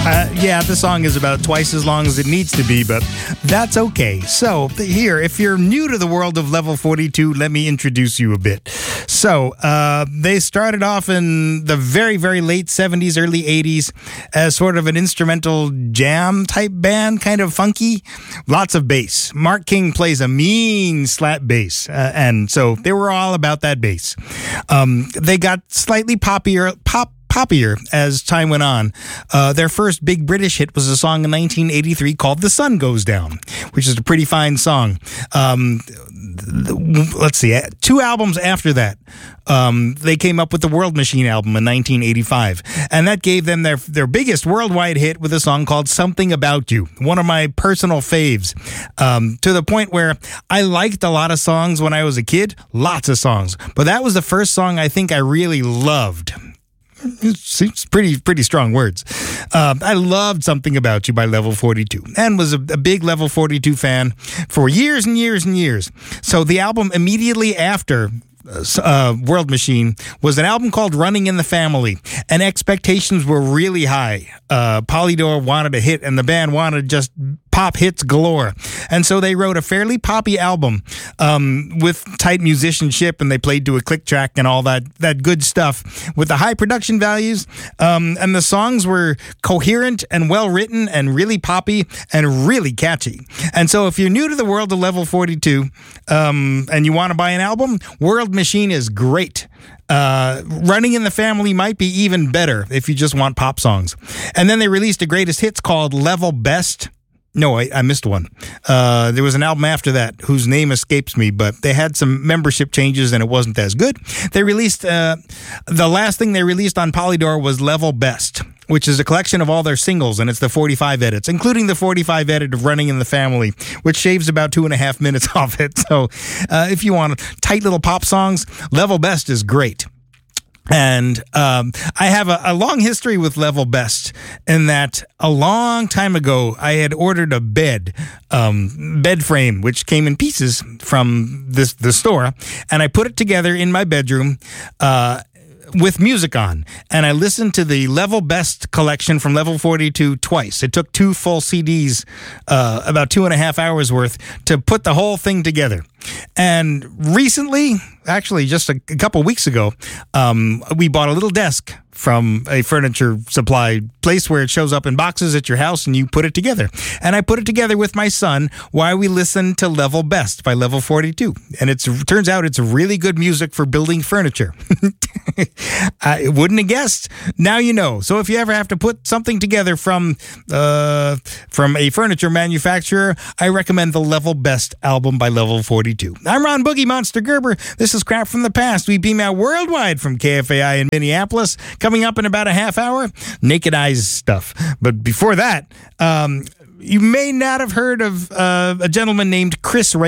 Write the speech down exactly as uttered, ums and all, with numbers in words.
Uh, yeah, the song is about twice as long as it needs to be, but that's okay. So, here, if you're new to the world of Level forty-two, let me introduce you a bit. So, uh, they started off in the very, very late seventies, early eighties as sort of an instrumental jam type band, kind of funky. Lots of bass. Mark King plays a mean slap bass, uh, and so they were all about that bass. Um, they got slightly poppier, pop. poppier as time went on. Uh, their first big British hit was a song in nineteen eighty-three called The Sun Goes Down, which is a pretty fine song. Um, let's see, two albums after that, um, they came up with the World Machine album in nineteen eighty-five, and that gave them their, their biggest worldwide hit with a song called Something About You, one of my personal faves, um, to the point where I liked a lot of songs when I was a kid, lots of songs, but that was the first song I think I really loved. It's pretty pretty strong words. Uh, I loved Something About You by Level forty-two and was a, a big Level forty-two fan for years and years and years. So the album immediately after uh, World Machine was an album called Running in the Family, and expectations were really high. Uh, Polydor wanted a hit, and the band wanted just pop hits galore. And so they wrote a fairly poppy album um, with tight musicianship, and they played to a click track and all that that good stuff with the high production values. Um, and the songs were coherent and well written and really poppy and really catchy. And so if you're new to the world of Level forty-two um, and you want to buy an album, World Machine is great. Uh, Running in the Family might be even better if you just want pop songs. And then they released a greatest hits called Level Best. No, I, I missed one. Uh, there was an album after that whose name escapes me, but they had some membership changes and it wasn't as good. They released, uh, the last thing they released on Polydor was Level Best, which is a collection of all their singles, and it's the forty-five edits, including the forty-five edit of Running in the Family, which shaves about two and a half minutes off it. So uh, if you want tight little pop songs, Level Best is great. And um, I have a, a long history with Level Best in that a long time ago I had ordered a bed, um, bed frame, which came in pieces from this the store, and I put it together in my bedroom uh, with music on, and I listened to the Level Best collection from Level forty-two twice. It took two full C Ds, uh, about two and a half hours worth, to put the whole thing together. And recently, actually just a, a couple weeks ago, um, we bought a little desk from a furniture supply place where it shows up in boxes at your house and you put it together. And I put it together with my son while we listened to Level Best by Level forty-two. And it's, it turns out it's really good music for building furniture. I wouldn't have guessed. Now you know. So if you ever have to put something together from uh, from a furniture manufacturer, I recommend the Level Best album by Level forty-two. I'm Ron Boogie Monster Gerber. This is Crap from the Past. We beam out worldwide from K F A I in Minneapolis. Coming up in about a half hour, Naked Eyes stuff. But before that, um, you may not have heard of uh, a gentleman named Chris Ray.